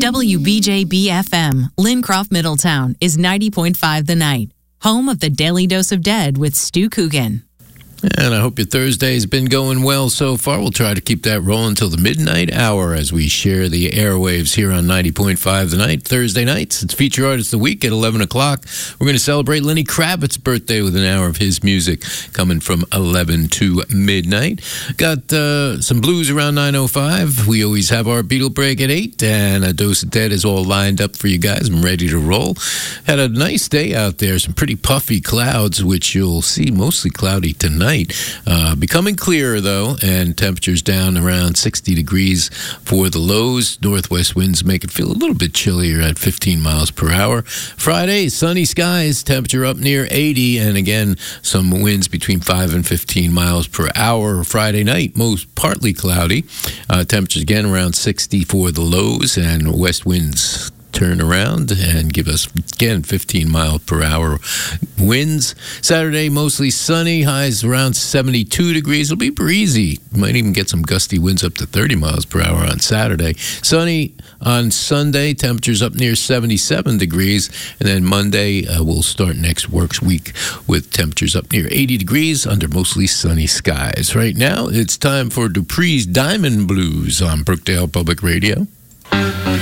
WBJB-FM, Lincroft, Middletown, is 90.5 The Night, home of the Daily Dose of Dead with Stu Coogan. And I hope your Thursday has been going well so far. We'll try to keep that rolling until the midnight hour as we share the airwaves here on 90.5 The Night. Thursday nights, it's Feature Artist of the Week at 11 o'clock. We're going to celebrate Lenny Kravitz's birthday with an hour of his music coming from 11 to midnight. Got some blues around 9:05. We always have our Beatle break at 8, and a Dose of Dead is all lined up for you guys. I'm ready to roll. Had a nice day out there, some pretty puffy clouds, which you'll see mostly cloudy tonight. Becoming clearer, though, and temperatures down around 60 degrees for the lows. Northwest winds make it feel a little bit chillier at 15 miles per hour. Friday, sunny skies, temperature up near 80, and again, some winds between 5 and 15 miles per hour. Friday night, most partly cloudy. Temperatures again around 60 for the lows, and west winds turn around and give us, again, 15 mile per hour winds. Saturday, mostly sunny, highs around 72 degrees. It'll be breezy. Might even get some gusty winds up to 30 miles per hour on Saturday. Sunny on Sunday, temperatures up near 77 degrees. And then Monday, we'll start next works week with temperatures up near 80 degrees under mostly sunny skies. Right now, it's time for Dupree's Diamond Blues on Brookdale Public Radio.